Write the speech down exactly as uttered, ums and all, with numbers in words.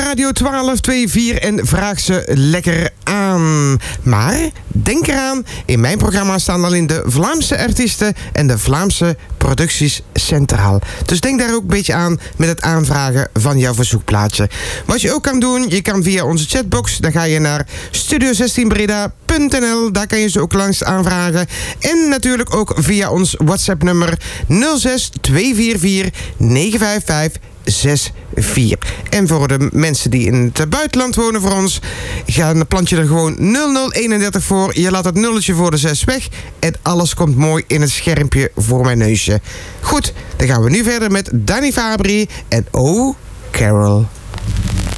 Radio twaalf twee vier en vraag ze lekker aan. Maar denk eraan, in mijn programma staan alleen de Vlaamse artiesten en de Vlaamse producties centraal. Dus denk daar ook een beetje aan met het aanvragen van jouw verzoekplaatje. Wat je ook kan doen, je kan via onze chatbox, dan ga je naar studio zestien breda punt n l. Daar kan je ze ook langs aanvragen. En natuurlijk ook via ons WhatsApp nummer nul zes twee vier vier negen vijf vijf zes vier. En voor de mensen die in het buitenland wonen voor ons, dan plant je er gewoon nul nul eenendertig voor. Je laat het nulletje voor de zes weg en alles komt mooi in het schermpje voor mijn neusje. Goed, dan gaan we nu verder met Danny Fabri en Oh Carol.